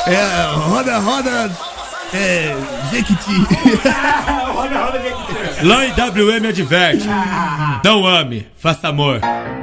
Roda, roda. Jequiti. Lá em WM adverte. Não ame, faça amor.